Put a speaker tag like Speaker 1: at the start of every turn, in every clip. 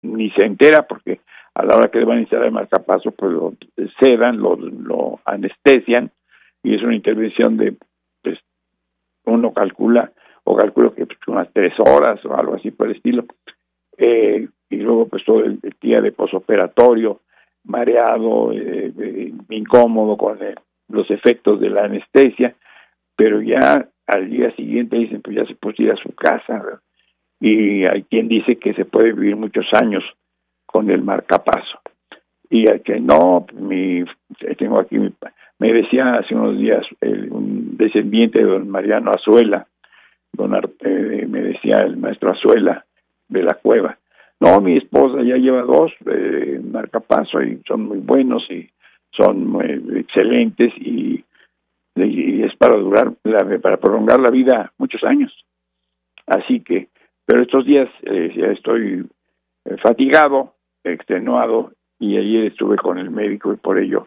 Speaker 1: ni se entera, porque a la hora que le van a instalar el marcapaso, pues lo sedan, lo anestesian, y es una intervención de, pues, uno calcula que pues, unas 3 horas o algo así por el estilo, y luego pues todo el día de posoperatorio, mareado, incómodo con los efectos de la anestesia, pero ya al día siguiente dicen, pues ya se puede ir a su casa, ¿verdad? Y hay quien dice que se puede vivir muchos años con el marcapaso. Y al que no, tengo aquí, me decía hace unos días un descendiente de don Mariano Azuela, me decía el maestro Azuela de la Cueva, no, mi esposa ya lleva 2 marcapaso y son muy buenos y son muy excelentes y es para para prolongar la vida muchos años. Así que, pero estos días ya estoy fatigado, extenuado, y ayer estuve con el médico y por ello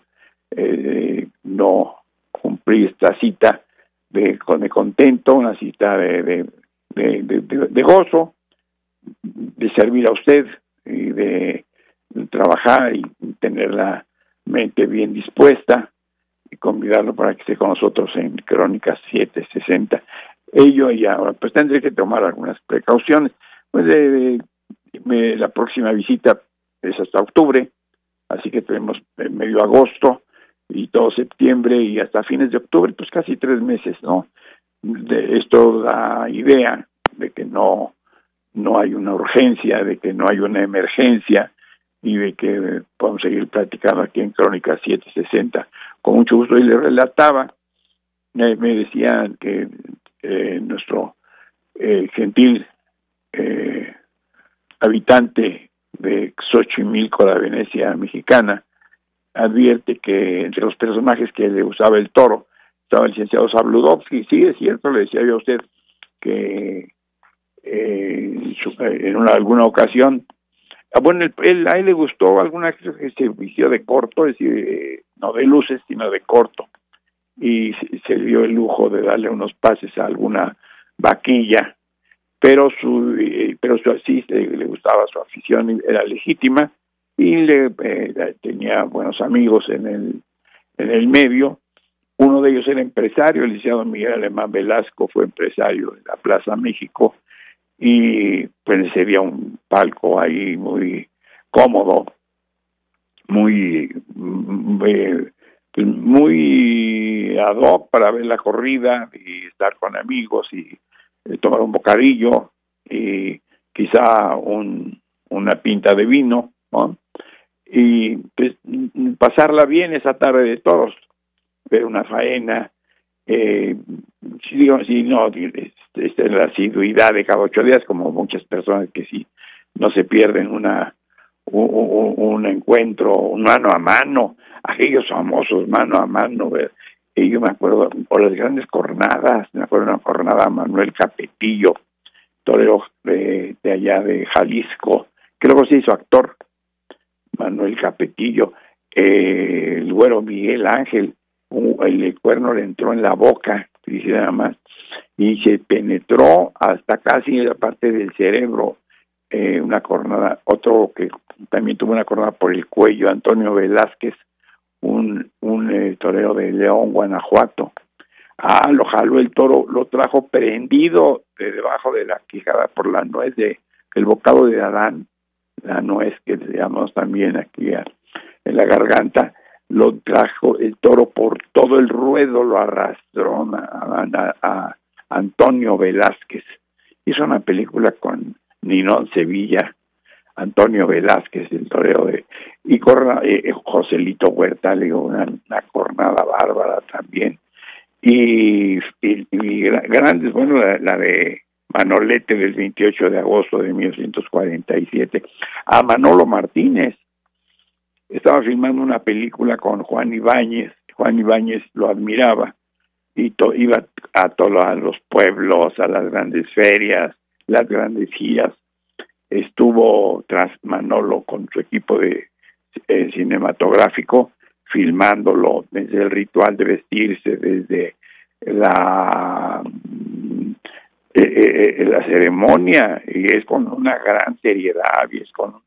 Speaker 1: no cumplí esta cita de contento, una cita de gozo, de servir a usted y de trabajar y tener la mente bien dispuesta, y convidarlo para que esté con nosotros en Crónicas 760. Ello y ahora pues tendré que tomar algunas precauciones. Pues la próxima visita es hasta octubre, así que tenemos medio agosto y todo septiembre y hasta fines de octubre, pues casi 3 meses, ¿no? Esto da idea de que no hay una urgencia, de que no hay una emergencia y de que podemos seguir platicando aquí en Crónicas 760 con mucho gusto. Y le relataba, me decían que nuestro gentil habitante de Xochimilco, la Venecia mexicana, advierte que entre los personajes que le usaba el toro estaba el licenciado Sabludovsky. Sí, es cierto, le decía yo a usted que en alguna ocasión, bueno, a él le gustó alguna que se vistió de corto, es decir, no de luces, sino de corto, y se dio el lujo de darle unos pases a alguna vaquilla, pero sí le gustaba, su afición era legítima y tenía buenos amigos en el medio. Uno de ellos era empresario, el licenciado Miguel Alemán Velasco fue empresario de la Plaza México, y pues sería un palco ahí muy cómodo, muy ad hoc para ver la corrida y estar con amigos y tomar un bocadillo y quizá una pinta de vino, ¿no? Y pues pasarla bien esa tarde de toros, ver una faena, la asiduidad de cada 8 días, como muchas personas que sí no se pierden un encuentro, un mano a mano, aquellos famosos mano a mano, y yo me acuerdo por las grandes cornadas, me acuerdo de una cornada a Manuel Capetillo, torero de allá de Jalisco, que luego se hizo actor, Manuel Capetillo, el güero Miguel Ángel, el cuerno le entró en la boca, dice nada más, y se penetró hasta casi la parte del cerebro, una cornada. Otro que también tuvo una cornada por el cuello, Antonio Velázquez, un torero de León, Guanajuato. Lo jaló el toro, lo trajo prendido de debajo de la quijada por la nuez el bocado de Adán, la nuez que le llamamos también aquí en la garganta. Lo trajo el toro por todo el ruedo, lo arrastró a Antonio Velázquez. Hizo una película con Ninón Sevilla, Antonio Velázquez, el torero y Joselito Huerta, le digo, una cornada bárbara también. Y grandes, bueno, la de Manolete del 28 de agosto de 1947, a Manolo Martínez. Estaba filmando una película con Juan Ibáñez lo admiraba y iba a los pueblos, a las grandes ferias, las grandes giras. Estuvo tras Manolo con su equipo de cinematográfico, filmándolo desde el ritual de vestirse, desde la ceremonia, y es con una gran seriedad y es con